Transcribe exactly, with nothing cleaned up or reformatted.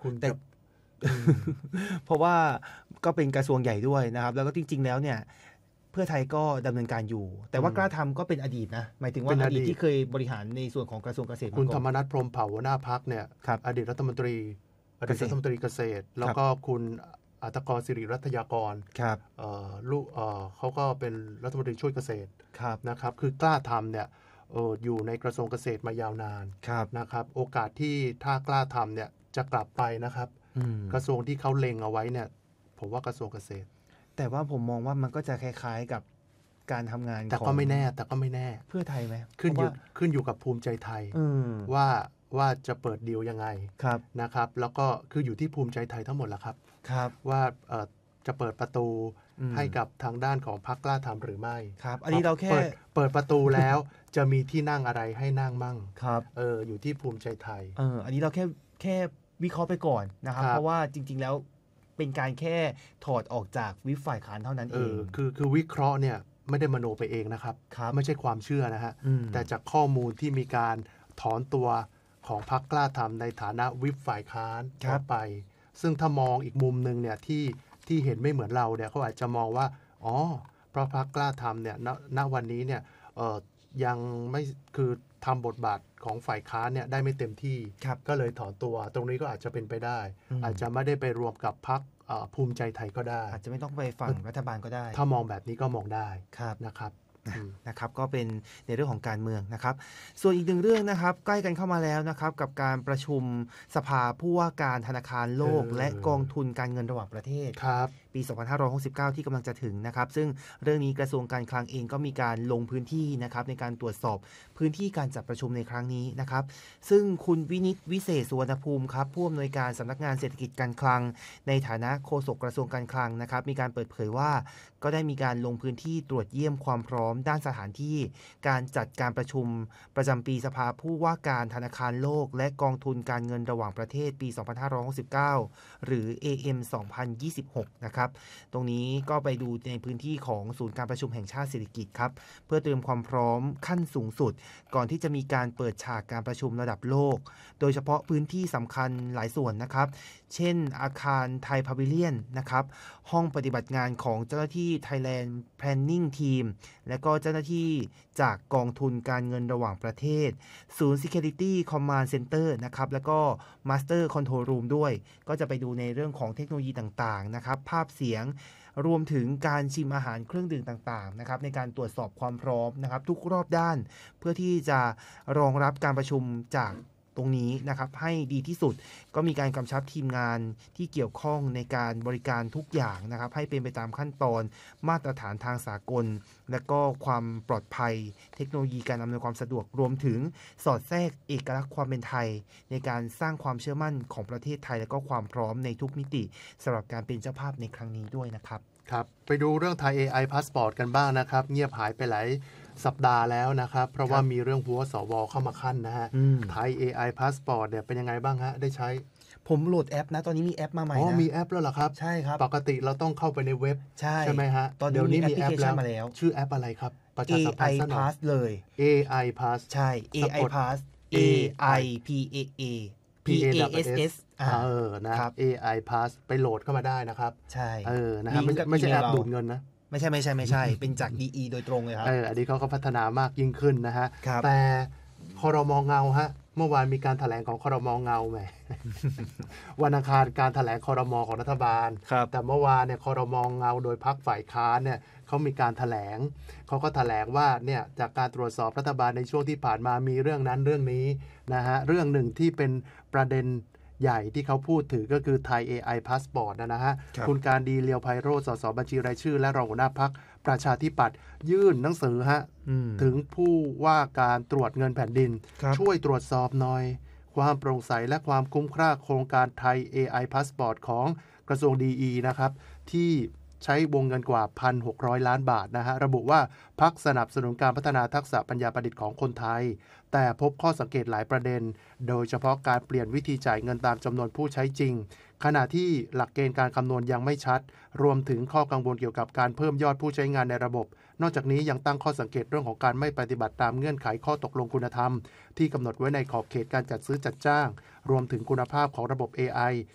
คุณแต่ เพราะว่าก็เป็นกระทรวงใหญ่ด้วยนะครับแล้วก็จริงๆแล้วเนี่ยเพื่อไทยก็ดำเนินการอยู่แต่ว่ากล้าทำก็เป็นอดีตนะหมายถึงว่าอดีตที่เคยบริหารในส่วนของกระทรวงเกษตรมาก่อนคุณธรรมนัสพรหมเผ่าหัวหน้าพรรคเนี่ยอดีตรัฐมนตรีอดีตรัฐมนตรีเกษตรแล้วก็คุณอัตกรศิริรัตยากรลูกเขาก็เป็นรัฐมนตรีช่วยเกษตรนะครับคือกล้าทำเนี่ยอยู่ในกระทรวงเกษตรมายาวนานนะครับโอกาสที่ถ้ากล้าทำเนี่ยจะกลับไปนะครับกระทรวงที่เขาเล็งเอาไว้เนี่ยผมว่ากระทรวงเกษตรแต่ว่าผมมองว่ามันก็จะคล้ายๆกับการทำงานแต่ก็ไม่แน่แต่ก็ไม่แน่เพื่อไทยไหมขึ้นอยู่ขึ้นอยู่กับภูมิใจไทยว่าว่าจะเปิดดีลยังไงนะครับแล้วก็คืออยู่ที่ภูมิใจไทยทั้งหมดแหละครับว่าจะเปิดประตูให้กับทางด้านของพรรคกล้าทำหรือไม่ครับอันนี้เราแค่เปิดประตูแล้วจะมีที่นั่งอะไรให้นั่งมั่งครับเอออยู่ที่ภูมิใจไทยเอออันนี้เราแค่แค่วิเคราะห์ไปก่อนนะครับเพราะว่าจริงๆแล้วเป็นการแค่ถอดออกจากวิปฝ่ายค้านเท่านั้นเองเออคือคือวิเคราะห์เนี่ยไม่ได้มโนไปเองนะครับไม่ใช่ความเชื่อนะฮะแต่จากข้อมูลที่มีการถอนตัวของพรรคกล้าทำในฐานะวิปฝ่ายค้านออกไปซึ่งถ้ามองอีกมุมนึงเนี่ยที่ที่เห็นไม่เหมือนเราเนี่ยเขาอาจจะมองว่าอ๋อเพราะพรรคกล้าทำเนี่ยณณวันนี้เนี่ยเอ่อยังไม่คือทำบทบาทของฝ่ายค้านเนี่ยได้ไม่เต็มที่ก็เลยถอนตัวตรงนี้ก็อาจจะเป็นไปได้อาจจะไม่ได้ไปรวมกับพรรคภูมิใจไทยก็ได้อาจจะไม่ต้องไปฝั่งรัฐบาลก็ได้ถ้ามองแบบนี้ก็มองได้นะครับนะครับก็เป็นในเรื่องของการเมืองนะครับส่วนอีกหนึ่งเรื่องนะครับใกล้กันเข้ามาแล้วนะครับกับการประชุมสภาผู้ว่าการธนาคารโลกและกองทุนการเงินระหว่างประเทศปีสองพันห้าร้อยหกสิบเก้าที่กำลังจะถึงนะครับซึ่งเรื่องนี้กระทรวงการคลังเองก็มีการลงพื้นที่นะครับในการตรวจสอบพื้นที่การจัดประชุมในครั้งนี้นะครับซึ่งคุณวินิตวิเศษสุวรรณภูมิครับผู้อำนวยการสำนักงานเศรษฐกิจการคลังในฐานะโฆษกกระทรวงการคลังนะครับมีการเปิดเผยว่าก็ได้มีการลงพื้นที่ตรวจเยี่ยมความพร้อมด้านสถานที่การจัดการประชุมประจำปีสภาผู้ว่าการธนาคารโลกและกองทุนการเงินระหว่างประเทศปีสองพันห้าร้อยหกสิบเก้าหรือ เอ เอ็ม สองพันยี่สิบหกนะครับตรงนี้ก็ไปดูในพื้นที่ของศูนย์การประชุมแห่งชาติเศรษฐกิจครับเพื่อเตรียมความพร้อมขั้นสูงสุดก่อนที่จะมีการเปิดฉากการประชุมระดับโลกโดยเฉพาะพื้นที่สำคัญหลายส่วนนะครับเช่นอาคารไทยพาวิเลียนนะครับห้องปฏิบัติงานของเจ้าหน้าที่ Thailand Planning Team และก็เจ้าหน้าที่จากกองทุนการเงินระหว่างประเทศศูนย์ Security Command Center นะครับแล้วก็ Master Control Room ด้วยก็จะไปดูในเรื่องของเทคโนโลยีต่างๆนะครับภาพเสียงรวมถึงการชิมอาหารเครื่องดื่มต่างๆนะครับในการตรวจสอบความพร้อมนะครับทุกรอบด้านเพื่อที่จะรองรับการประชุมจากตรงนี้นะครับให้ดีที่สุดก็มีการกำชับทีมงานที่เกี่ยวข้องในการบริการทุกอย่างนะครับให้เป็นไปตามขั้นตอนมาตรฐานทางสากลและก็ความปลอดภัยเทคโนโลยีการอำนวยความสะดวกรวมถึงสอดแทรกเอกลักษณ์ความเป็นไทยในการสร้างความเชื่อมั่นของประเทศไทยและก็ความพร้อมในทุกมิติสำหรับการเป็นเจ้าภาพในครั้งนี้ด้วยนะครับครับไปดูเรื่องไทย เอ ไอ Passport กันบ้างนะครับเงียบหายไปหลายสัปดาห์แล้วนะครับเพราะว่ามีเรื่องหัวสวเข้ามาขั้นนะฮะไทย เอ ไอ Passport เนี่ยเป็นยังไงบ้างฮะได้ใช้ผมโหลดแอปนะตอนนี้มีแอปมาใหม่นะอ๋อมีแอปแล้วเหรอครับใช่ครับปกติเราต้องเข้าไปในเว็บใช่ใช่ไหมฮะตอนนี้มีแอปแล้วชื่อแอปอะไรครับประชาสัมพันธ์เอ ไอ Pass เลยเอ ไอ Pass ใช่ เอ ไอ Pass A I P A A P A S S เออนะ เอ ไอ Pass ไปโหลดเข้ามาได้นะครับใช่เออนะฮะไม่ไม่ใช่แอปดูดเงินนะไม่ใช่ไม่ใช่ไม่ใช่เป็นจาก ดี อี โดยตรงเลยครับเอออันนี้เขาก็พัฒนามากยิ่งขึ้นนะฮะแต่ครม.เงาฮะเมื่อวานมีการแถลงของครม.เงาแหม วันอังคารการแถลงครม.ของรัฐบาลแต่เมื่อวานเนี่ยครม.เงาโดยพรรคฝ่ายค้านเนี่ยเขามีการแถลงเขาก็แถลงว่าเนี่ยจากการตรวจสอบรัฐบาลในช่วงที่ผ่านมามีเรื่องนั้นเรื่องนี้นะฮะเรื่องหนึ่งที่เป็นประเด็นใหญ่ที่เขาพูดถึงก็คือไทย เอ ไอ Passport นะนะฮะ คุณการดีเลียวไพโรจน์สสบัญชีรายชื่อและรองหัวหน้าพรรคประชาธิปัตย์ยื่นหนังสือฮะถึงผู้ว่าการตรวจเงินแผ่นดินช่วยตรวจสอบหน่อยความโปร่งใสและความคุ้มค่าโครงการไทย เอ ไอ Passport ของกระทรวง ดี อี นะครับที่ใช้วงเงินกว่า หนึ่งพันหกร้อย ล้านบาทนะฮะระบุว่าพรรคสนับสนุนการพัฒนาทักษะปัญญาประดิษฐ์ของคนไทยแต่พบข้อสังเกตหลายประเด็นโดยเฉพาะการเปลี่ยนวิธีจ่ายเงินตามจำนวนผู้ใช้จริงขณะที่หลักเกณฑ์การคำนวณยังไม่ชัดรวมถึงข้อกังวลเกี่ยวกับการเพิ่มยอดผู้ใช้งานในระบบนอกจากนี้ยังตั้งข้อสังเกตเรื่องของการไม่ปฏิบัติตามเงื่อนไขข้อตกลงคุณธรรมที่กำหนดไว้ในขอบเขตการจัดซื้อจัดจ้างรวมถึงคุณภาพของระบบ เอ ไอ